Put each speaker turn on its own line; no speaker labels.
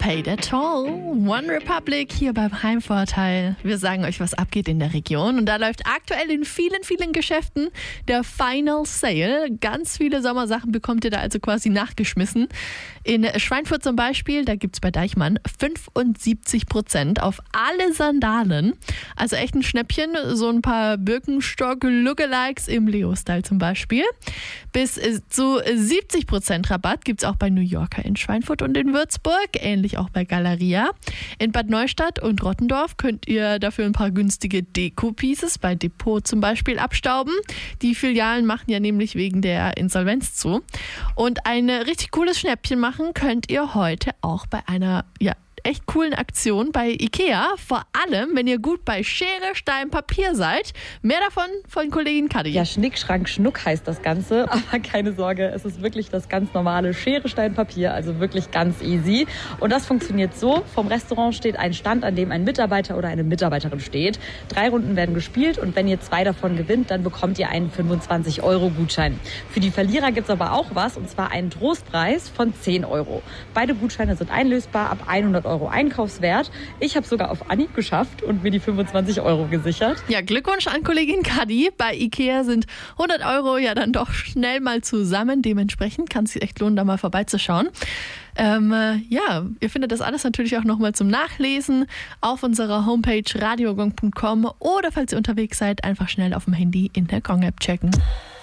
Pay That Toll. One Republic hier beim Heimvorteil. Wir sagen euch, was abgeht in der Region. Und da läuft aktuell in vielen, vielen Geschäften der Final Sale. Ganz viele Sommersachen bekommt ihr da also quasi nachgeschmissen. In Schweinfurt zum Beispiel, da gibt es bei Deichmann 75% auf alle Sandalen. Also echt ein Schnäppchen. So ein paar Birkenstock-Lookalikes im Leo-Style zum Beispiel. Bis zu 70% Rabatt gibt es auch bei New Yorker in Schweinfurt und in Würzburg. Ähnlich auch bei Galeria. In Bad Neustadt und Rottendorf könnt ihr dafür ein paar günstige Deko-Pieces bei Depot zum Beispiel abstauben. Die Filialen machen ja nämlich wegen der Insolvenz zu. Und ein richtig cooles Schnäppchen machen könnt ihr heute auch bei einer echt coolen Aktion bei Ikea. Vor allem, wenn ihr gut bei Schere, Stein, Papier seid. Mehr davon von Kollegin Kadi.
Ja, Schnick, Schrank, Schnuck heißt das Ganze. Aber keine Sorge, es ist wirklich das ganz normale Schere, Stein, Papier. Also wirklich ganz easy. Und das funktioniert so. Vom Restaurant steht ein Stand, an dem ein Mitarbeiter oder eine Mitarbeiterin steht. 3 Runden werden gespielt und wenn ihr 2 davon gewinnt, dann bekommt ihr einen 25-Euro-Gutschein. Für die Verlierer gibt es aber auch was, und zwar einen Trostpreis von 10 Euro. Beide Gutscheine sind einlösbar ab 100 Euro Einkaufswert. Ich habe sogar auf Anhieb geschafft und mir die 25 Euro gesichert.
Ja, Glückwunsch an Kollegin Kadi. Bei Ikea sind 100 Euro ja dann doch schnell mal zusammen. Dementsprechend kann es sich echt lohnen, da mal vorbeizuschauen. Ihr findet das alles natürlich auch nochmal zum Nachlesen auf unserer Homepage radiogong.com oder falls ihr unterwegs seid, einfach schnell auf dem Handy in der Gong-App checken.